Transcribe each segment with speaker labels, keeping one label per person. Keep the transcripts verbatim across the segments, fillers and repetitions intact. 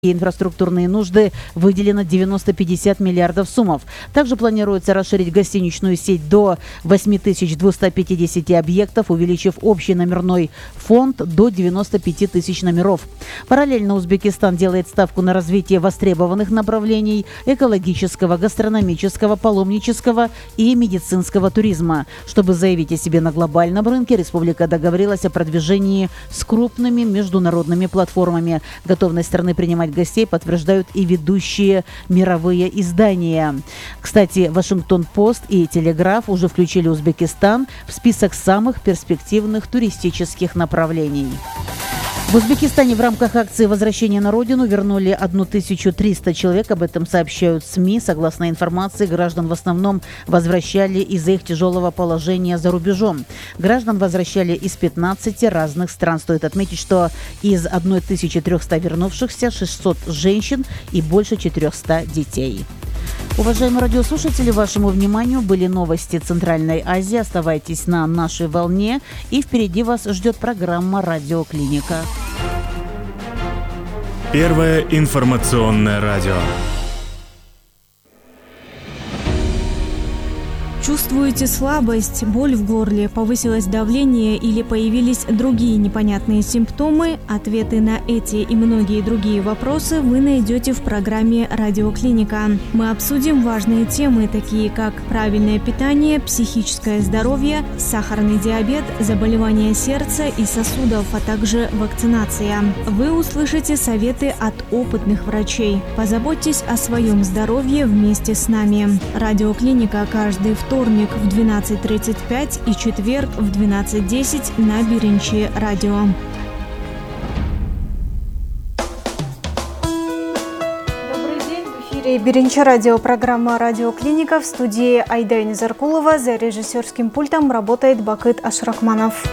Speaker 1: инфраструктурные нужды выделено девяносто пятьдесят миллиардов суммов. Также планируется расширить гостиничную сеть до восемь тысяч двухсот пятидесяти объектов, увеличив общий номерной фонд до девяноста пяти тысяч номеров. Параллельно Узбекистан делает ставку на развитие востребованных направлений экологического, гастрономического, паломнического и медицинского туризма. Чтобы заявить о себе на глобальном рынке, республика договорилась о продвижении с крупными международными платформами. Готовность страны принимать гостей подтверждают и ведущие мировые издания. Кстати, Вашингтон-Пост и Телеграф уже включили Узбекистан в список самых перспективных туристических направлений. В Узбекистане в рамках акции «Возвращение на родину» вернули тысячу триста человек. Об этом сообщают СМИ. Согласно информации, граждан в основном возвращали из-за их тяжелого положения за рубежом. Граждан возвращали из пятнадцати разных стран. Стоит отметить, что из тысячи трёхсот вернувшихся шестьсот женщин и больше четырёхсот детей. Уважаемые радиослушатели, вашему вниманию были новости Центральной Азии. Оставайтесь на нашей волне, и впереди вас ждет программа «Радиоклиника».
Speaker 2: Первое информационное радио.
Speaker 3: Чувствуете слабость, боль в горле, повысилось давление или появились другие непонятные симптомы? Ответы на эти и многие другие вопросы вы найдете в программе «Радиоклиника». Мы обсудим важные темы, такие как правильное питание, психическое здоровье, сахарный диабет, заболевания сердца и сосудов, а также вакцинация. Вы услышите советы от опытных врачей. Позаботьтесь о своем здоровье вместе с нами. «Радиоклиника» каждый вторник. Вторник в двенадцать тридцать пять и четверг в двенадцать десять на Биринчи радио. Добрый день, в эфире Биринчи радио, программа «Радиоклиника», в студии Айда Заркулова, за режиссерским пультом работает Бакыт Ашрахманов.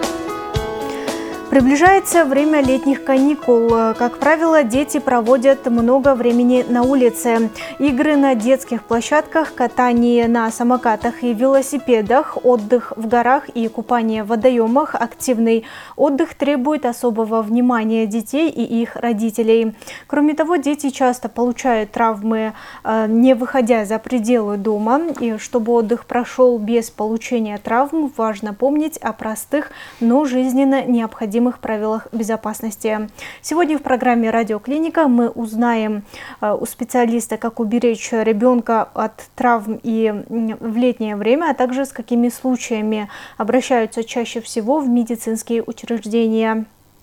Speaker 3: Приближается время летних каникул. Как правило, дети проводят много времени на улице. Игры на детских площадках, катание на самокатах и велосипедах, отдых в горах и купание в водоемах, активный отдых требует особого внимания детей и их родителей. Кроме того, дети часто получают травмы, не выходя за пределы дома. И чтобы отдых прошел без получения травм, важно помнить о простых, но жизненно необходимых правилах безопасности. Сегодня в программе «Радиоклиника» мы узнаем у специалиста, как уберечь ребенка от травм и в летнее время, а также с какими случаями обращаются чаще всего в медицинские учреждения.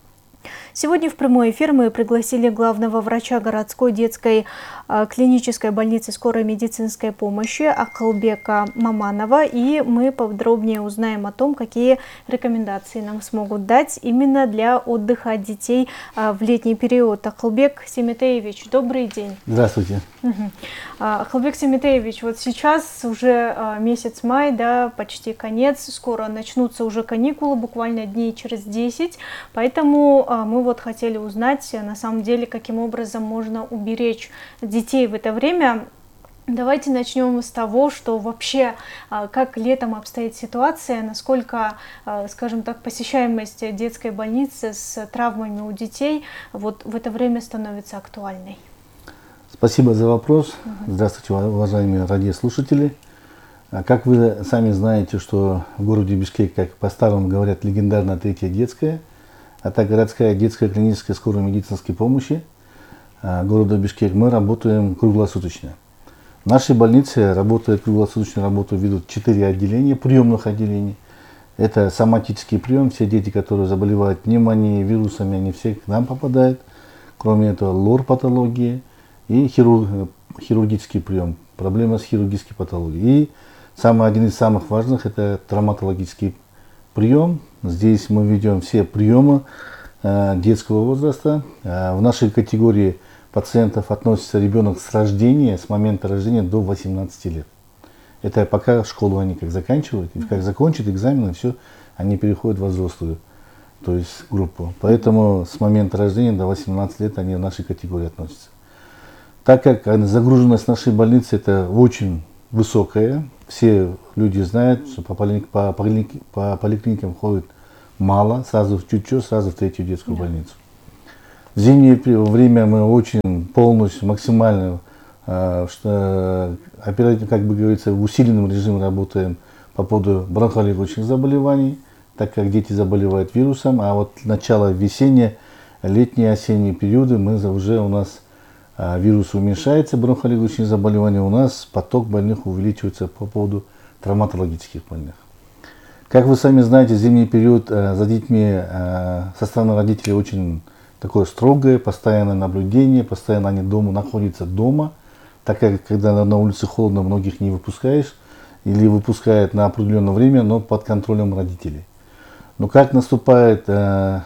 Speaker 3: Сегодня в прямой эфир мы пригласили главного врача городской детской э, клинической больницы скорой медицинской помощи Акылбека Маманова, и мы подробнее узнаем о том, какие рекомендации нам смогут дать именно для отдыха детей э, в летний период. Акылбек Семетеевич, добрый день.
Speaker 4: Здравствуйте.
Speaker 3: Угу. Акылбек Семетеевич, вот сейчас уже э, месяц май, да, почти конец, скоро начнутся уже каникулы, буквально дней через десять, поэтому э, мы вот хотели узнать, на самом деле, каким образом можно уберечь детей в это время. Давайте начнем с того, что вообще, как летом обстоит ситуация, насколько, скажем так, посещаемость детской больницы с травмами у детей вот в это время становится актуальной.
Speaker 4: Спасибо за вопрос. Угу. Здравствуйте, уважаемые радиослушатели. Как вы сами знаете, что в городе Бишкек, как по-старому говорят, легендарная третья детская, это городская детская клиническая скорой медицинской помощи города Бишкек, мы работаем круглосуточно. В нашей больнице работает круглосуточную работу, ведут четыре отделения, приемных отделений. Это соматический прием, все дети, которые заболевают пневмонией, вирусами, они все к нам попадают. Кроме этого, лор-патологии и хирург, хирургический прием, проблема с хирургической патологией. И самый, один из самых важных, это травматологический прием. Здесь мы ведем все приемы э, детского возраста. Э, в нашей категории пациентов относится ребенок с рождения, с момента рождения до восемнадцати лет. Это пока школу они как заканчивают, и как закончат экзамены, все, они переходят в взрослую, то есть группу. Поэтому с момента рождения до восемнадцати лет они в нашей категории относятся. Так как загруженность нашей больницы это очень высокая, все люди знают, что по, поликлиник, по, поликлиник, по поликлиникам ходит мало, сразу чуть-чуть, сразу в третью детскую да. больницу. В зимнее время мы очень полностью, максимально, что оперативно, как бы говорится, в усиленном режиме работаем по поводу бронхолегочных заболеваний, так как дети заболевают вирусом, а вот начало весеннее, летние, осенние периоды мы уже у нас вирус уменьшается, бронхолегочные заболевания, у нас поток больных увеличивается по поводу травматологических больных. Как вы сами знаете, зимний период за детьми со стороны родителей очень такое строгое, постоянное наблюдение, постоянно они дома находятся дома, так как когда на улице холодно, многих не выпускаешь или выпускают на определенное время, но под контролем родителей. Но как наступает э,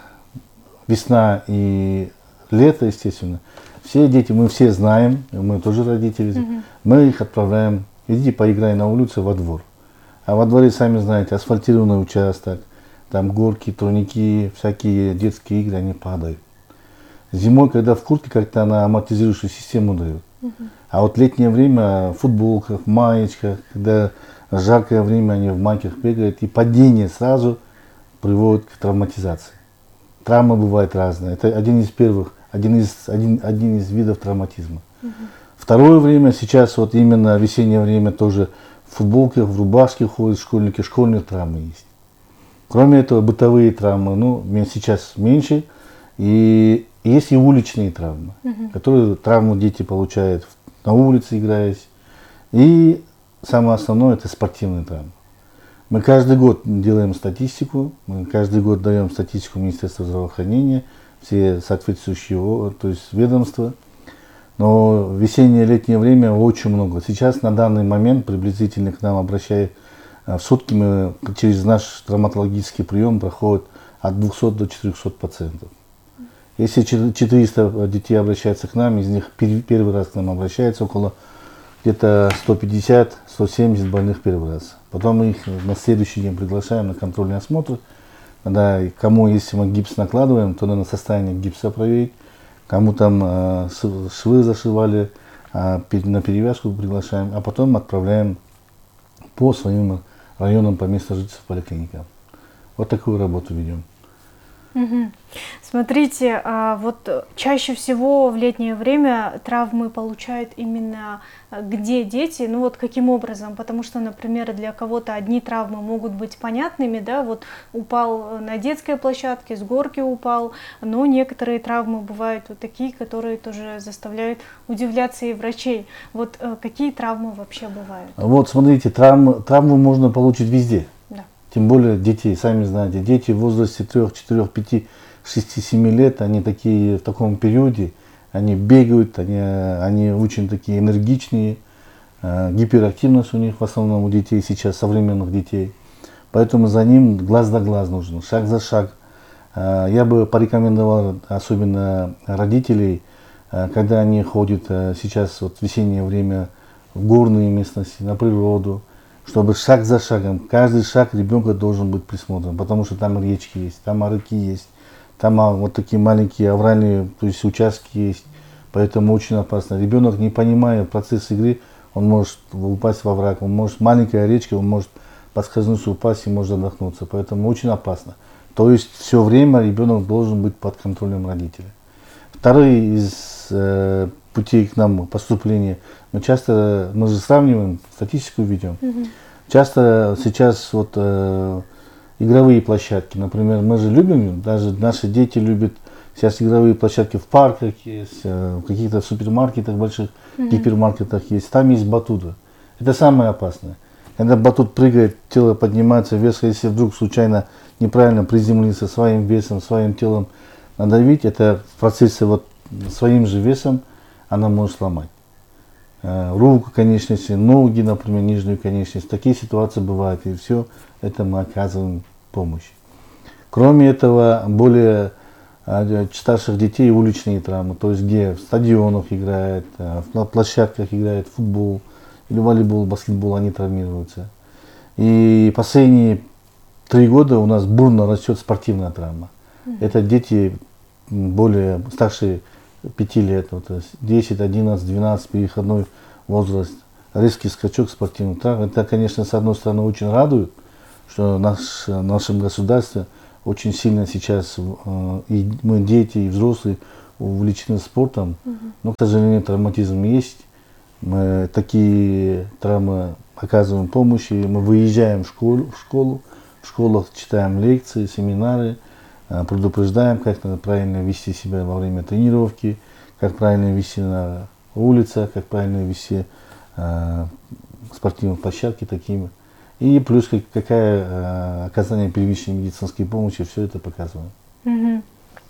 Speaker 4: весна и лето, естественно, все дети, мы все знаем, мы тоже родители, mm-hmm. мы их отправляем, идите поиграй на улице во двор. А во дворе, сами знаете, асфальтированный участок, там горки, турники, всякие детские игры, они падают. Зимой, когда в куртке, как-то она амортизирующую систему дает. Uh-huh. А вот летнее время в футболках, в маечках, когда жаркое время, они в майках бегают, и падение сразу приводит к травматизации. Травмы бывают разные. Это один из первых, один из, один, один из видов травматизма. Uh-huh. Второе время, сейчас вот именно весеннее время тоже в футболках, в рубашке ходят школьники, школьные травмы есть. Кроме этого, бытовые травмы, ну, сейчас меньше. И есть и уличные травмы, uh-huh. которые травму дети получают на улице, играясь. И самое основное – это спортивные травмы. Мы каждый год делаем статистику, мы каждый год даем статистику Министерства здравоохранения, все соответствующие, то есть ведомства. Но в весеннее летнее время очень много. Сейчас на данный момент приблизительно к нам обращают, в сутки мы через наш травматологический прием проходит от двухсот до четырехсот пациентов. Если четыреста детей обращаются к нам, из них первый раз к нам обращается около где-то сто пятьдесят — сто семьдесят больных первый раз. Потом мы их на следующий день приглашаем на контрольный осмотр. Когда кому, если мы гипс накладываем, то надо состояние гипса проверить. Кому там э, швы зашивали, э, на перевязку приглашаем, а потом отправляем по своим районам, по месту жительства, поликлиникам. Вот такую работу ведем.
Speaker 3: Угу. Смотрите, вот чаще всего в летнее время травмы получают именно где дети, ну вот каким образом, потому что, например, для кого-то одни травмы могут быть понятными, да, вот упал на детской площадке, с горки упал, но некоторые травмы бывают вот такие, которые тоже заставляют удивляться и врачей. Вот какие травмы вообще бывают? Вот
Speaker 4: смотрите, травму, травму можно получить везде. Тем более детей, сами знаете, дети в возрасте трёх, четырёх, пяти, шести, семи лет, они такие в таком периоде, они бегают, они, они очень такие энергичные, э, гиперактивность у них в основном у детей сейчас, современных детей. Поэтому за ним глаз да глаз нужно, шаг за шаг. Э, я бы порекомендовал, особенно родителей, э, когда они ходят э, сейчас вот в весеннее время в горные местности, на природу, чтобы шаг за шагом, каждый шаг ребенка должен быть присмотрен, потому что там речки есть, там арыки есть, там вот такие маленькие авральные, то есть участки есть, поэтому очень опасно. Ребенок, не понимая процесс игры, он может упасть во враг, он может, маленькая речка, он может подскользнуться, упасть и может задохнуться, поэтому очень опасно. То есть все время ребенок должен быть под контролем родителей. Второй из э, путей к нам поступления, мы часто, мы же сравниваем, статистику ведем. Mm-hmm. Часто сейчас вот э, игровые площадки, например, мы же любим, даже наши дети любят сейчас игровые площадки в парках есть, э, в каких-то супермаркетах, больших mm-hmm. гипермаркетах есть, там есть батуты. Это самое опасное. Когда батут прыгает, тело поднимается, вес, если вдруг случайно неправильно приземлиться своим весом, своим телом надавить, это в процессе вот своим же весом она может сломать. Руку, конечности, ноги, например, нижнюю конечность. Такие ситуации бывают, и все это мы оказываем помощь. Кроме этого, более старших детей уличные травмы, то есть где в стадионах играют, на площадках играют футбол, или волейбол, баскетбол, они травмируются. И последние три года у нас бурно растет спортивная травма. Mm-hmm. Это дети более старшие пяти лет, вот, десять, одиннадцать, двенадцать, переходной возраст, резкий скачок спортивных травм. Это, конечно, с одной стороны очень радует, что наш, в нашем государстве очень сильно сейчас э, и мы, дети, и взрослые, увлечены спортом, но, к сожалению, травматизм есть. Мы такие травмы оказываем помощь, и мы выезжаем в школу, в школу, в школах читаем лекции, семинары, предупреждаем, как надо правильно вести себя во время тренировки, как правильно вести на улице, как правильно вести э, спортивные площадки такими. И плюс как, какая э, оказание первичной медицинской помощи, все это показываем.
Speaker 3: Мгм.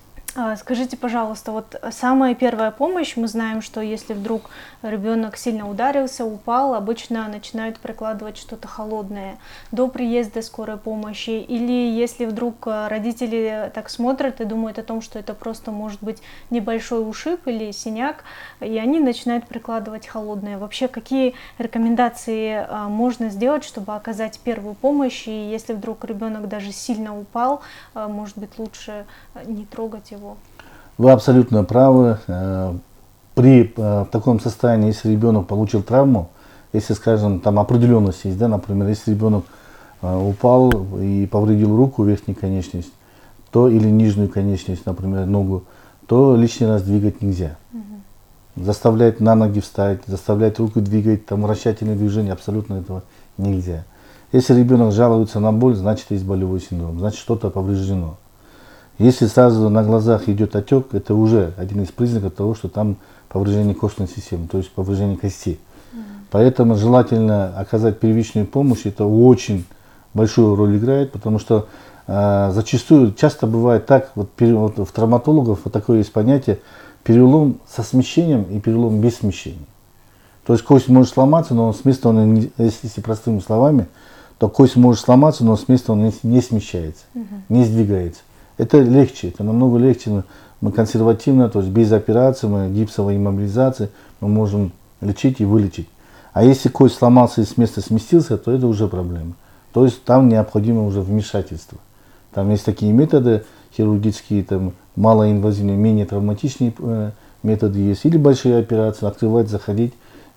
Speaker 3: А, Скажите, пожалуйста, вот самая первая помощь, мы знаем, что если вдруг ребенок сильно ударился, упал, обычно начинают прикладывать что-то холодное до приезда скорой помощи. Или если вдруг а, родители так смотрят и думают о том, что это просто может быть небольшой ушиб или синяк, и они начинают прикладывать холодное. Вообще, какие рекомендации а, можно сделать, чтобы оказать первую помощь? И если вдруг ребенок даже сильно упал, а, может быть, лучше а, не трогать его?
Speaker 4: Вы абсолютно правы. Э, При э, таком состоянии, если ребенок получил травму, если, скажем, там определенность есть, да, например, если ребенок э, упал и повредил руку, верхнюю конечность, то или нижнюю конечность, например, ногу, то лишний раз двигать нельзя. Угу. Заставлять на ноги встать, заставлять руку двигать, там вращательные движения, абсолютно этого нельзя. Если ребенок жалуется на боль, значит есть болевой синдром, значит что-то повреждено. Если сразу на глазах идет отек, это уже один из признаков того, что там повреждение костной системы, то есть повреждение костей. Mm. Поэтому желательно оказать первичную помощь, это очень большую роль играет, потому что э, зачастую, часто бывает так, вот, вот в травматологов вот такое есть понятие перелом со смещением и перелом без смещения. То есть кость может сломаться, но с места он, не, если простыми словами, то кость может сломаться, но с места он не, не смещается, mm-hmm. не сдвигается. Это легче, это намного легче. Мы консервативно, то есть без операции, мы гипсовой иммобилизации, мы можем лечить и вылечить. А если кость сломался и с места сместился, то это уже проблема. То есть там необходимо уже вмешательство. Там есть такие методы хирургические, там малоинвазивные, менее травматичные э, методы есть. Или большие операции, открывать, заходить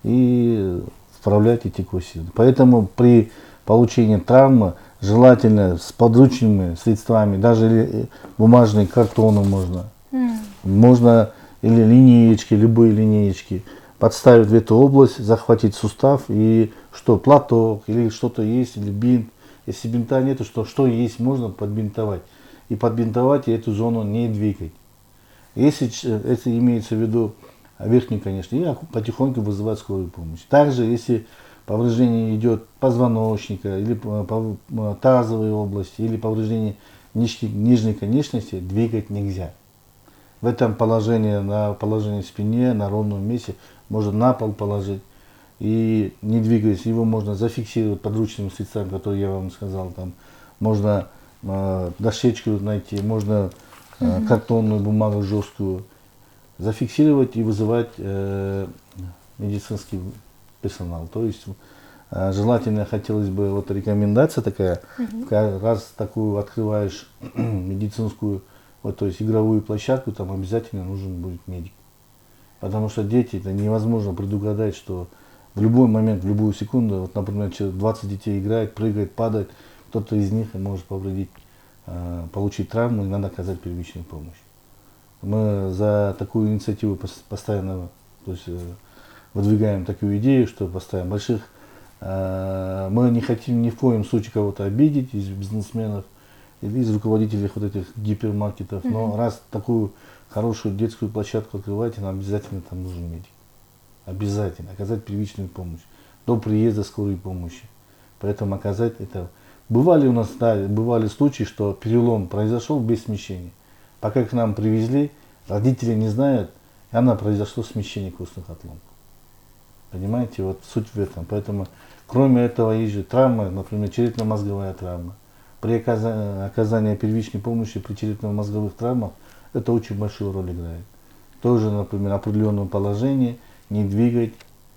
Speaker 4: и вправлять эти кости. Поэтому при получении травмы желательно с подручными средствами, даже бумажные картоны можно, mm. можно или линеечки, любые линеечки, подставить в эту область, захватить сустав и что, платок или что-то есть, или бинт. Если бинта нету, что, что есть, можно подбинтовать. И подбинтовать и эту зону не двигать. Если это имеется в виду верхнюю, конечно, и потихоньку вызывать скорую помощь. Также, если повреждение идет позвоночника или по тазовой области, или повреждение нижней, нижней конечности, двигать нельзя. В этом положении, на положении спине, на ровном месте, можно на пол положить и не двигаясь, его можно зафиксировать подручными средствами, которые я вам сказал. Там можно э, дощечку найти, можно э, mm-hmm. картонную бумагу жесткую зафиксировать и вызывать э, медицинский персонал. То есть э, желательно, хотелось бы, вот рекомендация такая, mm-hmm. раз такую открываешь медицинскую, вот, то есть игровую площадку, там обязательно нужен будет медик. Потому что дети, это невозможно предугадать, что в любой момент, в любую секунду, вот, например, двадцать детей играет, прыгает, падает, кто-то из них может повредить, э, получить травму, и надо оказать первичную помощь. Мы за такую инициативу постоянно, то есть, э, выдвигаем такую идею, что поставим больших. Э, мы не хотим ни в коем случае кого-то обидеть из бизнесменов или из руководителей вот этих гипермаркетов, mm-hmm. но раз такую хорошую детскую площадку открываете, нам обязательно там нужен медик. Обязательно оказать первичную помощь до приезда скорой помощи. Поэтому оказать это. Бывали у нас, да, бывали случаи, что перелом произошел без смещения. Пока к нам привезли, родители не знают, и она произошло смещение костных отломков. Понимаете, вот суть в этом. Поэтому, кроме этого, есть же травма, например, черепно-мозговая травма. При оказании, оказании первичной помощи при черепно-мозговых травмах это очень большую роль играет. Тоже, например, определенном положении, не двигать,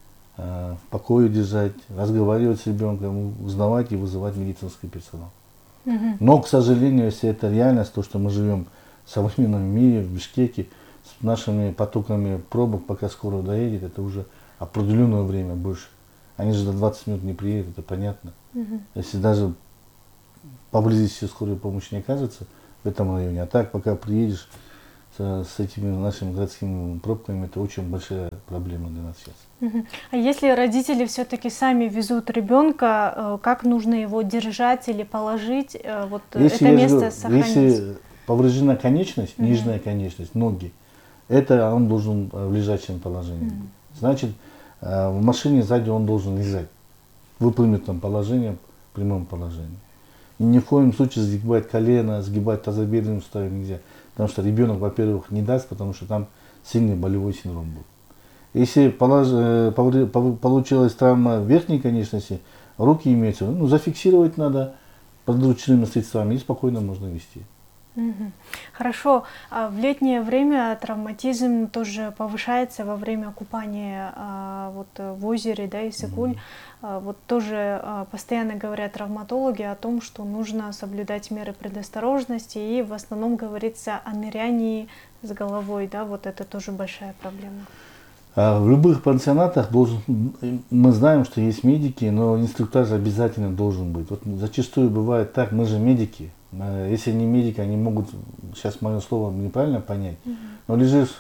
Speaker 4: э, в покое держать, разговаривать с ребенком, узнавать и вызывать медицинский персонал. Mm-hmm. Но, к сожалению, если это реальность, то, что мы живем в современном мире, в Бишкеке, с нашими потоками пробок, пока скоро доедет, это уже определенное время больше. Они же до двадцати минут не приедут, это понятно. Mm-hmm. Если даже поблизости скорой помощи не окажется в этом районе, а так, пока приедешь, с, с этими нашими городскими пробками, это очень большая проблема для нас сейчас.
Speaker 3: Мгм. А если родители все-таки сами везут ребенка, э, как нужно его держать или положить, э, вот э,
Speaker 4: Если,
Speaker 3: это
Speaker 4: я же
Speaker 3: место
Speaker 4: говорю,
Speaker 3: сохранить?
Speaker 4: если повреждена конечность,
Speaker 3: Мгм.
Speaker 4: нижняя конечность, ноги, это он должен э, в лежачем положении.
Speaker 3: Мгм.
Speaker 4: Значит, э, в машине сзади он должен лежать в выпрямленном положении, в прямом положении. И ни в коем случае сгибать колено, сгибать тазобедренную суставы нельзя. Потому что ребенок, во-первых, не даст, потому что там сильный болевой синдром будет. Если полож... э, повре- пов- получилась травма верхней конечности, руки имеются, ну, зафиксировать надо подручными средствами и спокойно можно вести.
Speaker 3: Мгм. Хорошо. А в летнее время травматизм тоже повышается во время купания а, вот, э, в озере, да, Иссык-Куль. А, вот тоже а, постоянно говорят травматологи о том, что нужно соблюдать меры предосторожности, и в основном говорится о нырянии с головой, да, вот это тоже большая проблема.
Speaker 4: А в любых пансионатах должен, мы знаем, что есть медики, но инструктаж обязательно должен быть. Вот зачастую бывает так, мы же медики. э, Если не медики, они могут, сейчас мое слово неправильно понять, но лежишь,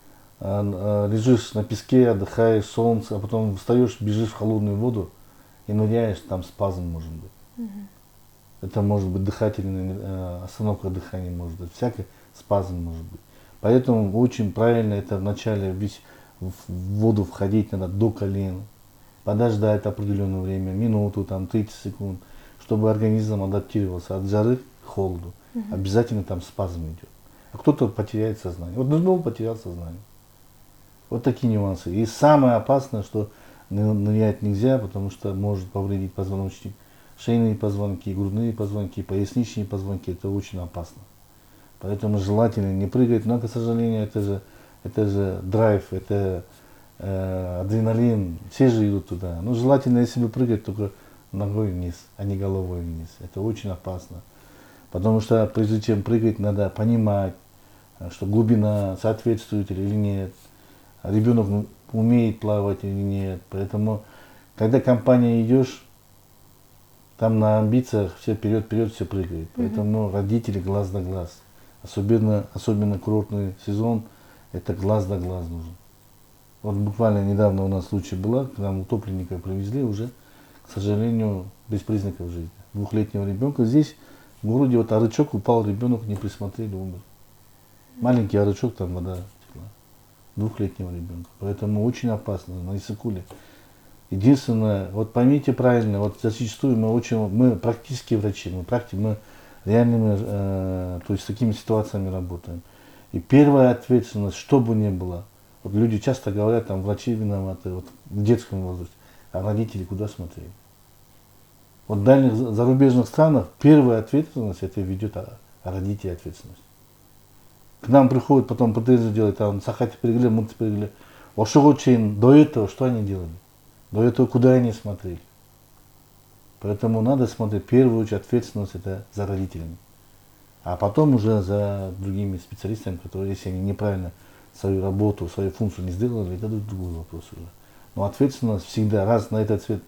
Speaker 4: э, э, лежишь на песке, отдыхаешь, солнце, а потом встаешь, бежишь в холодную воду и ныряешь, там спазм может быть. Это может быть дыхательная э, остановка дыхания, может быть, всякий спазм может быть. Поэтому очень правильно это вначале весь в воду входить надо до колена, подождать определенное время, минуту, там тридцать секунд, чтобы организм адаптировался от жары к холоду.
Speaker 3: Мгм.
Speaker 4: Обязательно там спазм идет. А кто-то потеряет сознание. Вот нырнул, потерял сознание. Вот такие нюансы. И самое опасное, что ны- нырять нельзя, потому что может повредить позвоночник. Шейные позвонки, грудные позвонки, поясничные позвонки. Это очень опасно. Поэтому желательно не прыгать. Но, к сожалению, это же, это же драйв, это э, адреналин. Все же идут туда. Но желательно, если бы прыгать, только ногой вниз, а не головой вниз. Это очень опасно. Потому что прежде чем прыгать, надо понимать, э, что глубина соответствует или нет. Ребенок ну, умеет плавать или нет. Поэтому, когда компания идешь, там на амбициях все вперед-вперед все прыгает. Поэтому родители глаз на глаз. Особенно, особенно курортный сезон, это глаз на глаз нужен. Вот буквально недавно у нас случай была, к нам утопленника привезли уже, к сожалению, без признаков жизни. Двухлетнего ребенка. Здесь в городе вот арычок упал, ребенок не присмотрели, умер. Маленький арычок, там вода текла. Двухлетнего ребенка. Поэтому очень опасно на Иссык-Куле. Единственное, вот поймите правильно, вот зачастую мы очень, мы практические врачи, мы практики, мы реальными, э, то есть с такими ситуациями работаем. И первая ответственность, что бы ни было, вот люди часто говорят, там врачи виноваты, вот в детском возрасте, а родители куда смотрели? Вот в дальних за- зарубежных странах первая ответственность это ведет о, о родителей ответственность. К нам приходят потом ПТС делать, там сахати перегля, мульти перегля. Ошого чейн, до этого что они делали? До этого куда они смотрели? Поэтому надо смотреть, в первую очередь ответственность это за родителями. А потом уже за другими специалистами, которые, если они неправильно свою работу, свою функцию не сделали, это другой вопрос уже. Но ответственность всегда, раз на этот цвет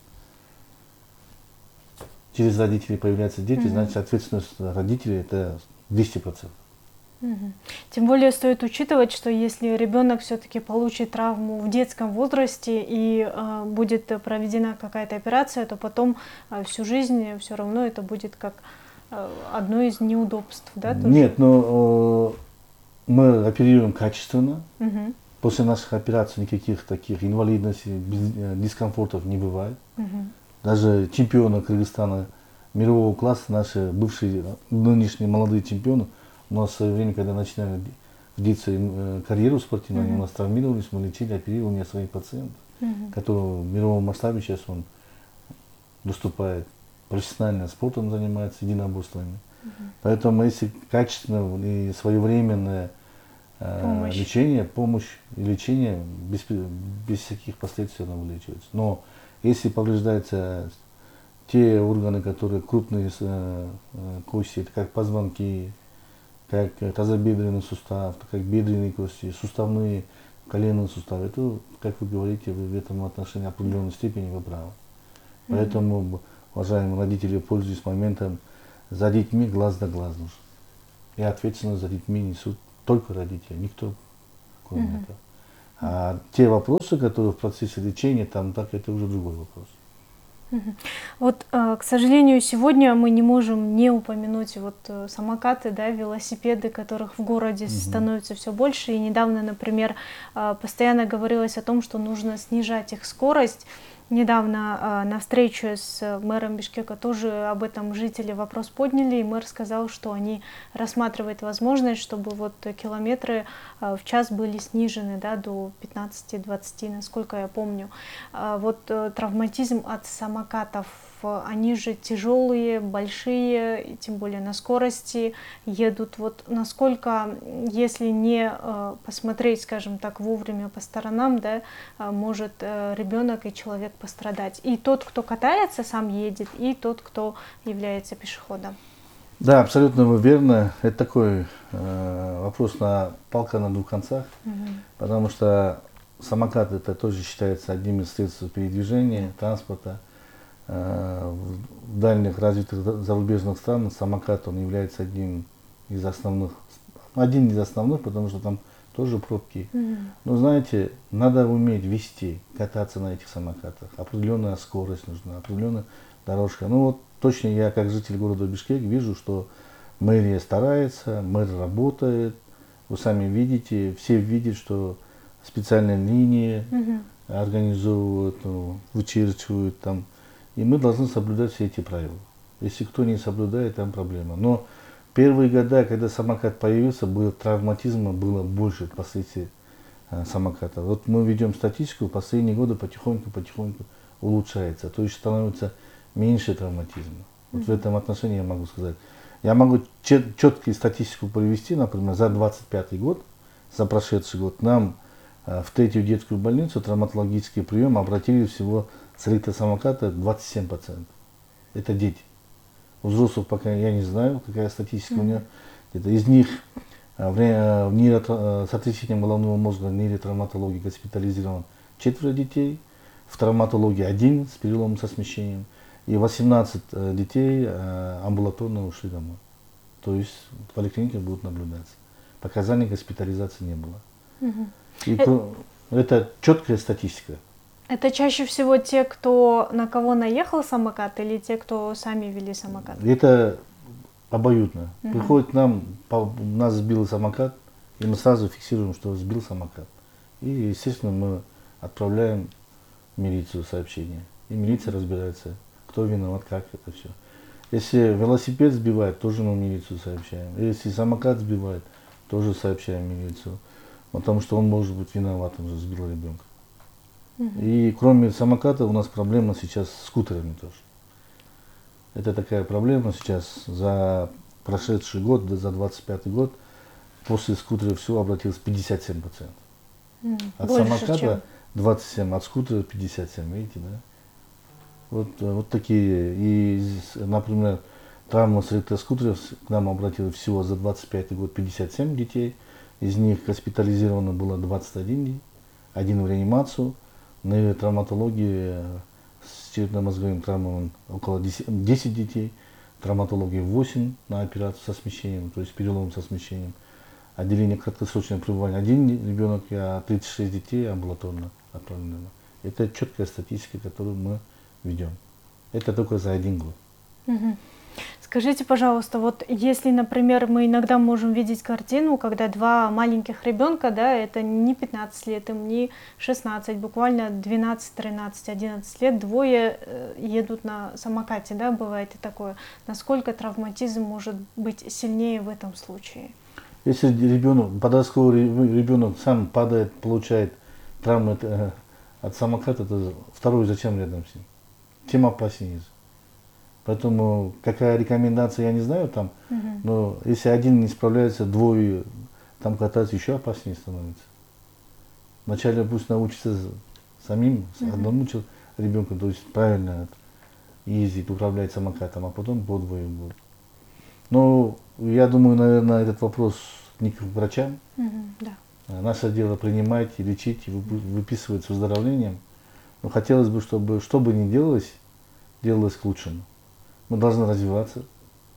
Speaker 4: через родителей появляются дети,
Speaker 3: Мгм.
Speaker 4: значит ответственность родителей это двести процентов.
Speaker 3: Мгм. Тем более стоит учитывать, что если ребенок все-таки получит травму в детском возрасте и э, будет проведена какая-то операция, то потом э, всю жизнь все равно это будет как э, одно из неудобств, да? Тоже?
Speaker 4: Нет, но э, мы оперируем качественно.
Speaker 3: Мгм.
Speaker 4: После наших операций никаких таких инвалидностей, без- э, дискомфортов не бывает.
Speaker 3: Мгм.
Speaker 4: Даже чемпионы Кыргызстана мирового класса, наши бывшие, нынешние молодые чемпионы, у нас в свое время, когда начинали длиться э, карьеру спортивную, они у нас травмировались, мы лечили, оперировали у меня своих пациентов,
Speaker 3: Мгм.
Speaker 4: которые в мировом масштабе сейчас он выступает, профессионально спортом занимается, единоборствами. Поэтому если качественно и своевременное э,
Speaker 3: Помощь.
Speaker 4: лечение, помощь и лечение, без, без всяких последствий оно вылечивается. Но если повреждаются те органы, которые крупные э, э, кости, это как позвонки, как тазобедренный сустав, как бедренные кости, суставные, коленные суставы, это, как вы говорите, вы в этом отношении определенной степени вы правы. Поэтому, уважаемые родители, пользуясь моментом, за детьми глаз на глаз нужен. И ответственность за детьми несут только родители, никто кроме mm-hmm. этого. А те вопросы, которые в процессе лечения, там так это уже другой вопрос.
Speaker 3: Вот, к сожалению, сегодня мы не можем не упомянуть вот самокаты, да, велосипеды, которых в городе угу. становится все больше. И недавно, например, постоянно говорилось о том, что нужно снижать их скорость. Недавно на встрече с мэром Бишкека тоже об этом жители вопрос подняли, и мэр сказал, что они рассматривают возможность, чтобы вот километры в час были снижены, да, до пятнадцати-двадцати, насколько я помню. Вот травматизм от самокатов, они же тяжелые, большие, тем более на скорости едут. Вот насколько, если не посмотреть, скажем так, вовремя по сторонам, да, может ребенок и человек пострадать. И тот, кто катается, сам едет, и тот, кто является пешеходом.
Speaker 4: Да, абсолютно верно. Это такой э, вопрос на палка на двух концах, угу. потому что самокат это тоже считается одним из средств передвижения, транспорта. Э, в дальних развитых зарубежных странах самокат он является одним из основных, один из основных, потому что там тоже пробки. Mm-hmm. Но знаете, надо уметь вести, кататься на этих самокатах. Определенная скорость нужна, определенная дорожка. Ну вот точно я, как житель города Бишкек, вижу, что мэрия старается, мэр работает. Вы сами видите, все видят, что специальные линии mm-hmm. организовывают, ну, вычерчивают там. И мы должны соблюдать все эти правила. Если кто не соблюдает, там проблема. Но первые года, когда самокат появился, было травматизма было больше последствий э, самоката. Вот мы ведем статистику, последние годы потихоньку-потихоньку улучшается. То есть становится меньше травматизма. Вот mm-hmm. в этом отношении я могу сказать. Я могу чет- четкую статистику привести, например, за двадцать пятый год, за прошедший год, нам э, в третью детскую больницу травматологический прием обратили всего с электросамоката двадцать семь процентов. Это дети. У взрослых пока я не знаю, какая статистика mm-hmm. у меня. Это из них в нейро, сотрясением головного мозга, нейротравматологии госпитализировано четверо детей, в травматологии один с переломом со смещением, и восемнадцать детей амбулаторно ушли домой. То есть в поликлинике будут наблюдаться. Показаний госпитализации не было. Mm-hmm. И это... это четкая статистика.
Speaker 3: Это чаще всего те, кто на кого наехал самокат, или те, кто сами вели самокат?
Speaker 4: Это обоюдно. Угу. Приходит к нам, по, нас сбил самокат, и мы сразу фиксируем, что сбил самокат. И, естественно, мы отправляем в милицию сообщение. И милиция разбирается, кто виноват, как это все. Если велосипед сбивает, тоже мы в милицию сообщаем. Если самокат сбивает, тоже сообщаем в милицию. Потому что он может быть виноватым, что сбил ребенка. И кроме самоката у нас проблема сейчас с скутерами тоже. Это такая проблема сейчас за прошедший год, да, за двадцать пятый год, после скутера всего обратилось пятьдесят семь процентов. Mm, от самоката чем? двадцать семь, от скутера пятьдесят семь, видите, да? Вот, вот такие. И, например, травма с электроскутеров к нам обратилось всего за двадцать пятый год пятьдесят семь детей. Из них госпитализировано было двадцать один день, один в реанимацию. На травматологии с черепно-мозговым травмами около десять детей, травматологии восемь на операцию со смещением, то есть перелом со смещением. Отделение краткосрочного пребывания один ребенок, а тридцать шесть детей амбулаторно отправлены. Это четкая статистика, которую мы ведем. Это только за один год.
Speaker 3: Угу. Скажите, пожалуйста, вот если, например, мы иногда можем видеть картину, когда два маленьких ребенка, да, это не пятнадцать лет, им не шестнадцать, буквально двенадцать, тринадцать, одиннадцать лет, двое едут на самокате, да, бывает и такое. Насколько травматизм может быть сильнее в этом случае?
Speaker 4: Если ребенок, подростковый ребенок сам падает, получает травмы от самоката, то второй зачем рядом с ним? Тем опаснее. Поэтому какая рекомендация, я не знаю там, uh-huh. но если один не справляется, двое там кататься еще опаснее становится. Вначале пусть научится самим, uh-huh. одному ребенку, то есть правильно ездить, управлять самокатом, а потом по двое будут. Но я думаю, наверное, этот вопрос не к врачам.
Speaker 3: Uh-huh. Да.
Speaker 4: Наше дело принимать и лечить, и выписывать с выздоровлением. Но хотелось бы, чтобы что бы ни делалось, делалось к лучшему. Мы должны развиваться,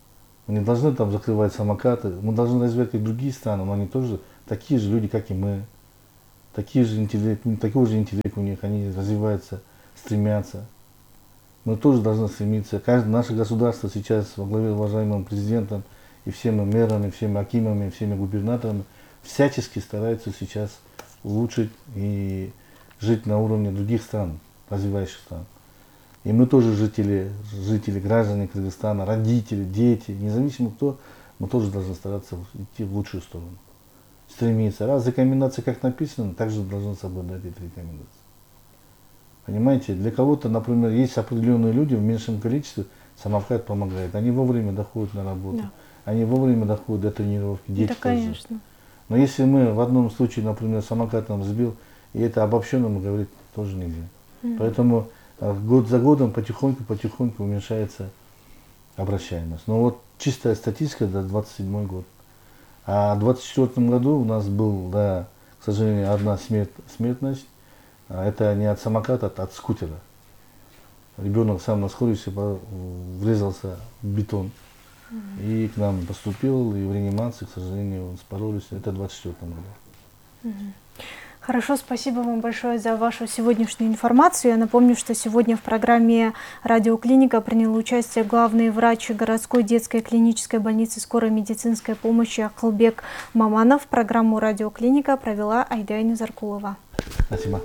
Speaker 4: Мы не должны там закрывать самокаты. Мы должны развивать как другие страны, но они тоже такие же люди, как и мы. Такие же интеллект, такой же интеллект у них, они развиваются, стремятся. Мы тоже должны стремиться. Каждое наше государство сейчас во главе уважаемым президентом и всеми мэрами, всеми акимами, всеми губернаторами всячески стараются сейчас улучшить и жить на уровне других стран, развивающих стран. И мы тоже жители, жители, граждане Кыргызстана, родители, дети, независимо кто, мы тоже должны стараться идти в лучшую сторону. Стремиться. Раз рекомендации как написано, также должны соблюдать эти рекомендации. Понимаете, для кого-то, например, есть определенные люди в меньшем количестве, самокат помогает. Они вовремя доходят на работу,
Speaker 3: Да.
Speaker 4: они вовремя доходят до тренировки, дети
Speaker 3: Да,
Speaker 4: тоже.
Speaker 3: конечно.
Speaker 4: Но если мы в одном случае, например, самокат нам сбил, и это обобщенно мы говорить тоже нельзя. Mm. Поэтому а, год за годом потихоньку-потихоньку уменьшается обращаемость. Но вот чистая статистика за двадцать седьмой год. А в двадцать четвёртом году у нас был, да, к сожалению, одна смерть, смертность. А это не от самоката, а от скутера. Ребенок сам на скорости врезался в бетон. Mm. И к нам поступил, и в реанимации, к сожалению, споролись. Это в двадцать четвёртом году.
Speaker 3: Mm. Хорошо, спасибо вам большое за вашу сегодняшнюю информацию. Я напомню, что сегодня в программе «Радиоклиника» принял участие главный врач городской детской клинической больницы скорой медицинской помощи Акылбек Маманов. Программу «Радиоклиника» провела Айдайна Заркулова.
Speaker 4: Спасибо.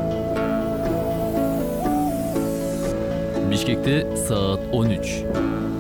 Speaker 5: Бишкекте саат он үч.